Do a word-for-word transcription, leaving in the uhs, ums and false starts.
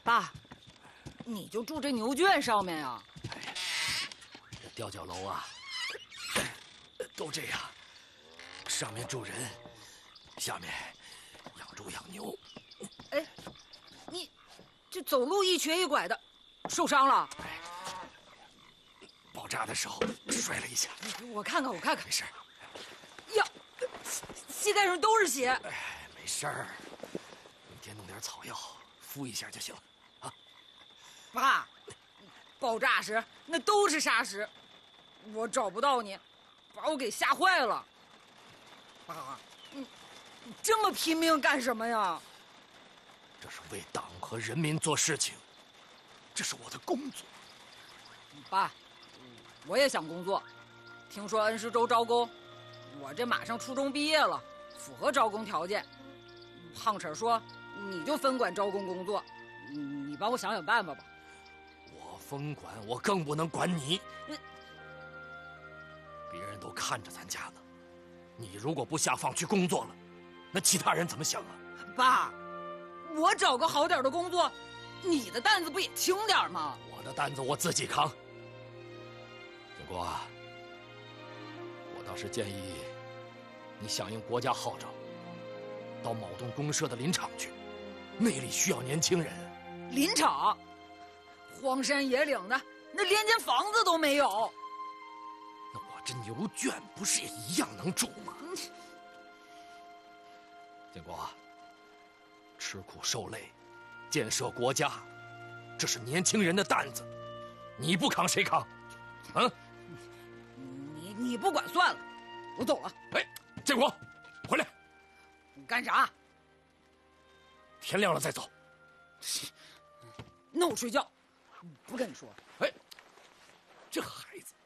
爸，你就住这牛圈上面呀？ 哎，这吊脚楼啊，都这样，上面住人，下面养猪养牛。 哎，你这走路一瘸一拐的，受伤了？ 哎，爆炸的时候摔了一下。 我看看，我看看， 没事。 呀，膝盖上都是血。 哎，没事儿，明天弄点草药敷一下就行了。啊， 爸，爆炸时那都是沙石，我找不到你，把我给吓坏了。爸，你你这么拼命干什么呀？ 这是为党和人民做事情，这是我的工作。 爸，我也想工作，听说恩施州招工，我这马上初中毕业了，符合招工条件。胖婶说你就分管招工工作，你帮我想想办法吧。 我分管，我更不能管你。 嗯， 别人都看着咱家呢，你如果不下放去工作了，那其他人怎么想啊？ 爸，我找个好点的工作，你的担子不也轻点吗？ 我的担子我自己扛。建国啊，我倒是建议你响应国家号召，到某栋公社的林场去，那里需要年轻人。 林场，荒山野岭的，那连间房子都没有。 那我这牛圈不是也一样能住吗？ 嗯、 建国，吃苦受累，建设国家，这是年轻人的担子，你不扛谁扛？啊？ 你你不管算了，我走了。 哎，建国，回来！ 你干啥？ 天亮了再走。 那我睡觉，不跟你说。 哎，这孩子。